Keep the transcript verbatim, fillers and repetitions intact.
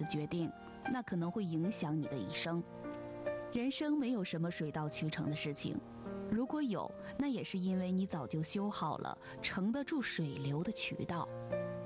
的决定，那可能会影响你的一生。人生没有什么水到渠成的事情，如果有，那也是因为你早就修好了承得住水流的渠道。